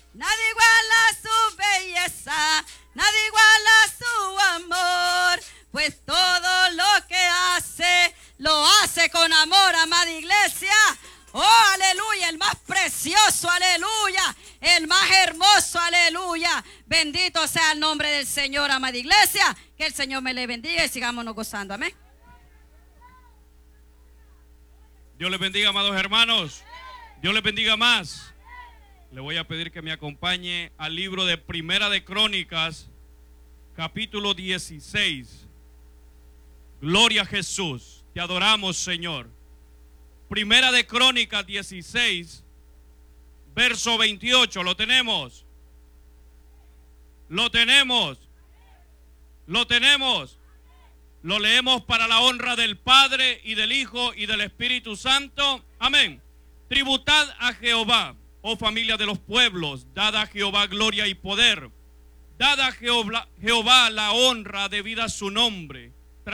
Nada iguala su belleza, nada iguala su amor, pues todo lo que hace, lo hace con amor, amada iglesia. Oh, aleluya, el más precioso, aleluya, el más hermoso, aleluya. Bendito sea el nombre del Señor, amada iglesia. Que el Señor me le bendiga y sigámonos gozando, amén. Dios les bendiga, amados hermanos. Dios les bendiga más. Le voy a pedir que me acompañe al libro de Primera de Crónicas, capítulo 16. Gloria a Jesús. Te adoramos, Señor. Primera de Crónicas 16, verso 28. ¿Lo tenemos? ¿Lo tenemos? ¿Lo tenemos? Lo leemos para la honra del Padre y del Hijo y del Espíritu Santo. Amén. Tributad a Jehová, oh familia de los pueblos, dad a Jehová gloria y poder. Dad a Jehová la honra debida a su nombre.